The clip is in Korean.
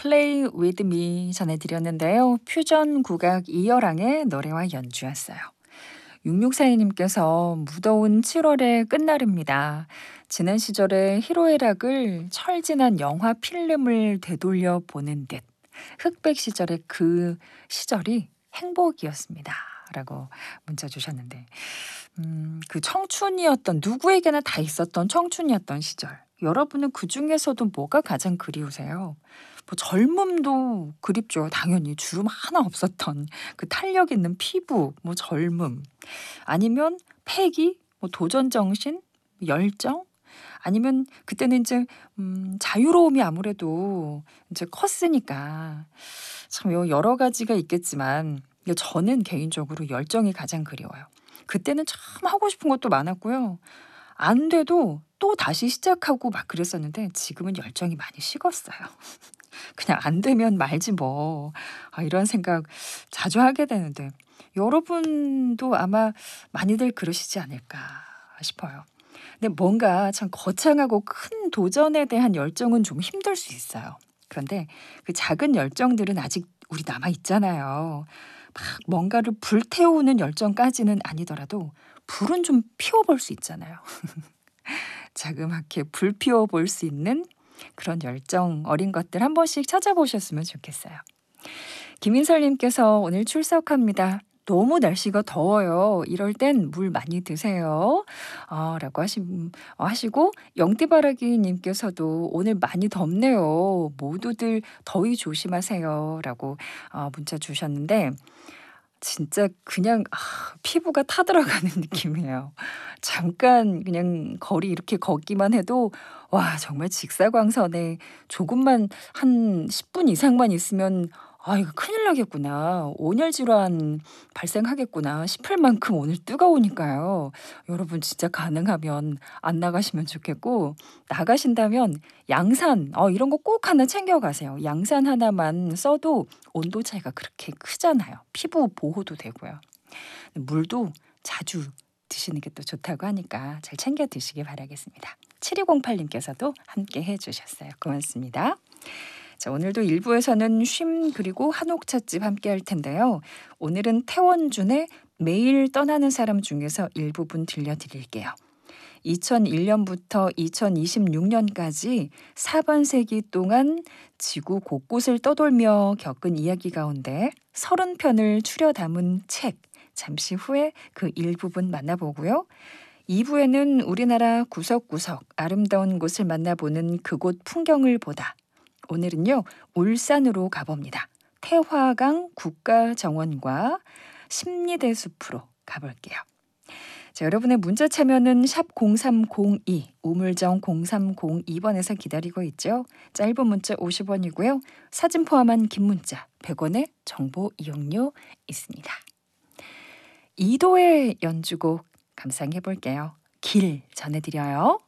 Play With Me 전해드렸는데요. 퓨전 국악 이열항의 노래와 연주였어요. 6642님께서 무더운 7월의 끝날입니다. 지난 시절의 희로애락을 철진한 영화 필름을 되돌려 보는 듯 흑백 시절의 그 시절이 행복이었습니다. 라고 문자 주셨는데 그 청춘이었던 누구에게나 다 있었던 청춘이었던 시절. 여러분은 그중에서도 뭐가 가장 그리우세요? 뭐 젊음도 그립죠. 당연히 주름 하나 없었던 그 탄력 있는 피부, 뭐 젊음. 아니면 패기, 뭐 도전 정신, 열정? 아니면 그때는 이제 자유로움이 아무래도 이제 컸으니까 참 여러 가지가 있겠지만 저는 개인적으로 열정이 가장 그리워요. 그때는 참 하고 싶은 것도 많았고요. 안 돼도 또 다시 시작하고 막 그랬었는데 지금은 열정이 많이 식었어요. 그냥 안 되면 말지 뭐. 이런 생각 자주 하게 되는데 여러분도 아마 많이들 그러시지 않을까 싶어요. 근데 뭔가 참 거창하고 큰 도전에 대한 열정은 좀 힘들 수 있어요. 그런데 그 작은 열정들은 아직 우리 남아 있잖아요. 막 뭔가를 불태우는 열정까지는 아니더라도 불은 좀 피워볼 수 있잖아요. 자그맣게 불 피워볼 수 있는 그런 열정 어린 것들 한 번씩 찾아보셨으면 좋겠어요. 김인설님께서 오늘 출석합니다. 너무 날씨가 더워요. 이럴 땐 물 많이 드세요. 라고 하시고 영띠바라기님께서도 오늘 많이 덥네요. 모두들 더위 조심하세요. 라고 문자 주셨는데 진짜 그냥 피부가 타들어가는 느낌이에요. 잠깐 그냥 거리 이렇게 걷기만 해도 와 정말 직사광선에 조금만 한 10분 이상만 있으면 이거 큰일 나겠구나. 온열 질환 발생하겠구나 싶을 만큼 오늘 뜨거우니까요. 여러분 진짜 가능하면 안 나가시면 좋겠고 나가신다면 양산 이런 거 꼭 하나 챙겨가세요. 양산 하나만 써도 온도 차이가 그렇게 크잖아요. 피부 보호도 되고요. 물도 자주 드시는 게 또 좋다고 하니까 잘 챙겨 드시길 바라겠습니다. 7208님께서도 함께 해주셨어요. 고맙습니다. 자, 오늘도 1부에서는 쉼 그리고 한옥찻집 함께 할 텐데요. 오늘은 태원준의 매일 떠나는 사람 중에서 일부분 들려드릴게요. 2001년부터 2026년까지 4반세기 동안 지구 곳곳을 떠돌며 겪은 이야기 가운데 30편을 추려 담은 책, 잠시 후에 그 일부분 만나보고요. 2부에는 우리나라 구석구석 아름다운 곳을 만나보는 그곳 풍경을 보다. 오늘은요, 울산으로 가봅니다. 태화강 국가정원과 심리대숲으로 가볼게요. 자, 여러분의 문자 참여는 샵 0302, 우물정 0302번에서 기다리고 있죠. 짧은 문자 50원이고요. 사진 포함한 긴 문자 100원의 정보 이용료 있습니다. 이도의 연주곡 감상해 볼게요. 길 전해드려요.